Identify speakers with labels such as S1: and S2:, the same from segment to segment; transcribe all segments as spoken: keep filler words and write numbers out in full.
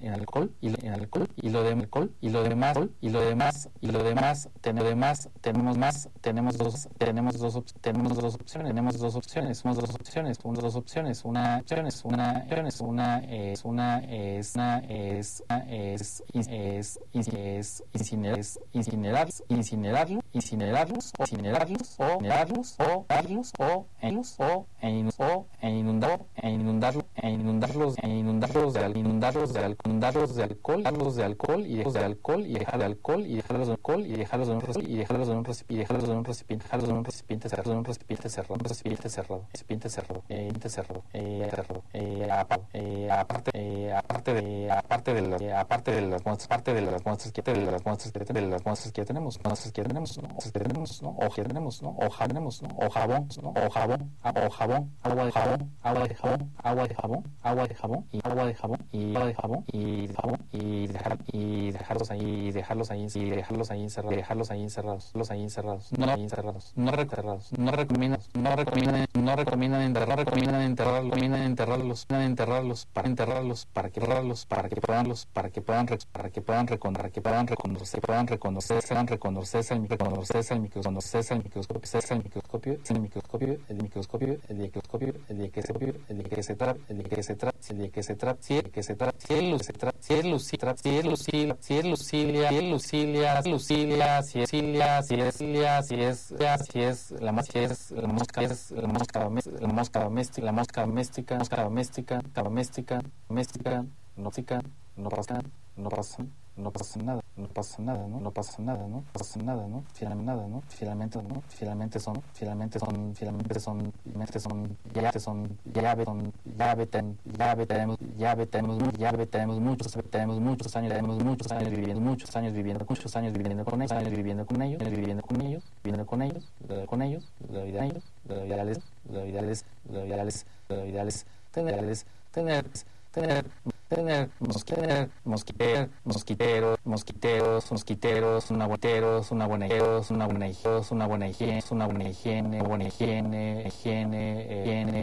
S1: en alcohol y en alcohol y lo de alcohol y lo demás y lo demás y lo demás tenemos demás tenemos más tenemos dos tenemos dos tenemos dos opciones tenemos dos opciones tenemos dos opciones una dos opciones una opción es una es una es una es una es es es es incinerarlos incinerarlos incinerarlos incinerarlos o incinerarlos o incinerarlos o darlos o ellos o o inundar e inundarlos e inundarlos e inundarlos de inundarlos de inundarlos de alcohol darlos de alcohol y dejarlos de alcohol y dejar de alcohol y dejarlos de alcohol y dejarlos de un y dejarlos de un recipiente y dejarlos de un recipiente dejarlos de un recipiente cerrado de un recipiente cerrado un recipiente cerrado recipiente cerrado recipiente cerrado eh cerrado eh aparte eh aparte de aparte de las aparte de las muestras parte de las muestras que de las muestras que de las muestras que tenemos muestras que tenemos no que tenemos no o que tenemos no o tenemos no o jabón no o jabón o jabón agua de jabón agua de jabón agua de jabón agua de jabón y agua de jabón y agua de jabón y jabón y dejar y dejarlos ahí dejarlos ahí y dejarlos ahí encerrados dejarlos ahí encerrados los ahí encerrados no ahí encerrados no encerrados no recomiendan no recomiendan no recomiendan enterrar recomiendan enterrarlos recomiendan enterrarlos enterrarlos para enterrarlos para que enterrarlos para que puedan los para que puedan para que puedan reconocer que puedan reconocer puedan reconocer puedan reconocerse al reconocerse al microscopio al microscopio el microscopio el microscopio el microscopio el microscopio el de que se el de que se trata el de que se trata el de que se trata si el que se trata si el se trata si el lucila si el lucila si el lucilia si el lucilia lucilia si es lucilia si es lucilia si es si es la mosca es la mosca es la mosca la mosca doméstica la mosca doméstica mosca doméstica doméstica doméstica no pica no pasa no pasa no pasa nada no pasa nada no no pasa nada no pasa nada no finalmente nada no finalmente no finalmente son finalmente son finalmente son finalmente son llave son llave son llave ten llave tenemos llave tenemos llave tenemos muchos tenemos muchos años tenemos muchos años viviendo muchos años viviendo muchos años viviendo con ellos años viviendo con ellos viviendo con ellos viviendo con ellos con ellos lo ideal es lo ideal es lo ideal es lo ideal es lo ideal es tener tener tener tener mosquiteros, mosquiteros, mosquiteros, mosquiteros, mosquiteros, una buenos una buena higiene, una buena higiene, una buena higiene, una buena higiene, buena higiene, higiene,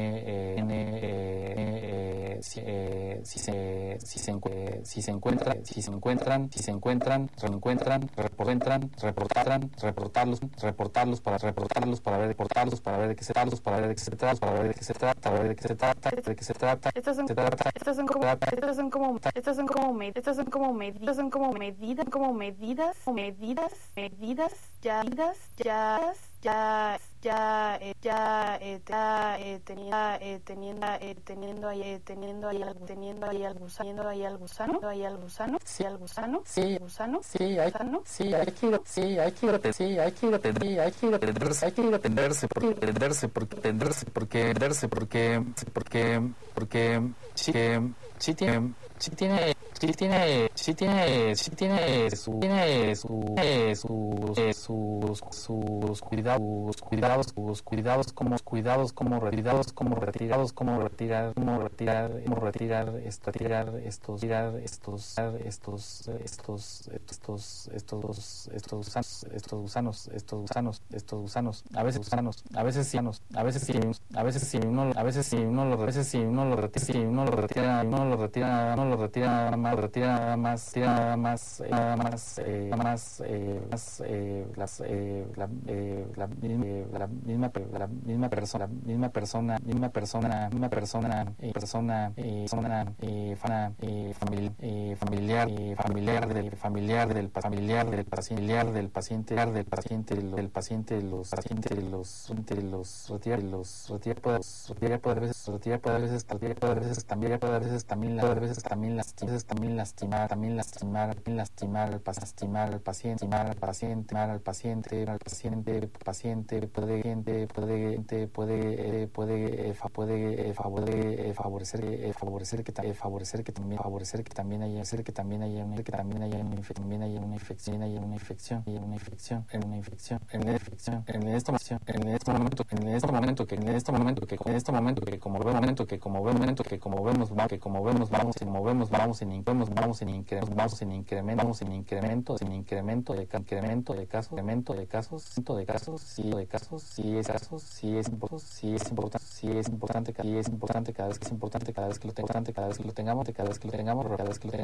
S1: higiene, si si se si se si se encuentran, si se encuentran, si se encuentran, reencuentran, reportan, reportarán, reportarlos, reportarlos para reportarlos para ver reportarlos para ver de qué se trata, para ver de qué se trata, para ver de qué se trata, para ver de qué se trata, de qué se trata,
S2: estos son estos son como estos son como estos son como estos son como medidas son como medidas como medidas medidas medidas ya medidas ya ya ya eh, ya eh, ya eh, tenía eh, teniendo eh, teniendo ahí eh, teniendo ahí algo teniendo ahí algo teniendo ahí al gusano ahí al gusano
S1: sí
S2: al gusano
S1: sí
S2: gusano
S1: sí hay sí hay que ir sí hay que ir sí hay que ir sí hay que ir atenderse hay que ir atenderse porque atenderse porque atenderse porque atenderse porque porque porque sí que sí tiene sí tiene sí tiene sí tiene sí tiene su tiene su su sus sus cuidados cuidados sus cuidados como cuidados como retirados como retirados como retirar como retirar como retirar esto retirar estos tirar estos estos estos estos estos estos gusanos estos gusanos estos gusanos estos gusanos a veces gusanos a veces sanos a veces sí a veces sí uno a veces sí uno lo a veces sí uno lo retira sí uno lo retira uno lo retira uno lo retira más retira más tira más más más más las la la la misma la misma persona misma persona misma persona misma persona persona persona fana familiar familiar del familiar del familiar del paciente del paciente del paciente del paciente los pacientes los los retira los retira puede retira puede veces retira puede veces retira puede veces también puede veces también puede veces también las veces también lastimar también lastimar también lastimar al lastimar al paciente lastimar al paciente al paciente al paciente paciente puede gente puede puede puede puede favorecer favorecer que favorecer que también favorecer que también haya hacer que también haya una que también haya una infección también haya una infección haya una infección y una infección en una infección en una infección en este momento en este momento en este momento que en este momento que en este momento que como vemos momento que como vemos momento que como vemos que como vemos vamos en movemos vamos en vamos vamos en incremento vamos en incremento vamos en incremento en incremento de incremento de casos incremento de casos ciento de casos sí de casos sí es casos sí es importante sí es importante sí es importante sí es importante cada vez que es importante cada vez que lo tengamos cada vez que lo tengamos cada vez que lo tengamos cada vez que lo tengamos